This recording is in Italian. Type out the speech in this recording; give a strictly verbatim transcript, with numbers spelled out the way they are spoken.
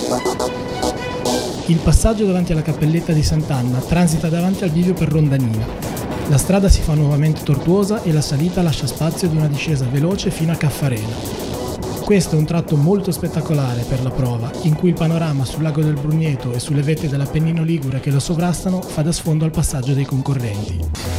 Il passaggio davanti alla cappelletta di Sant'Anna transita davanti al bivio per Rondanina. La strada si fa nuovamente tortuosa e la salita lascia spazio ad una discesa veloce fino a Caffarena. Questo è un tratto molto spettacolare per la prova, in cui il panorama sul lago del Brugneto e sulle vette dell'Appennino Ligure che lo sovrastano fa da sfondo al passaggio dei concorrenti.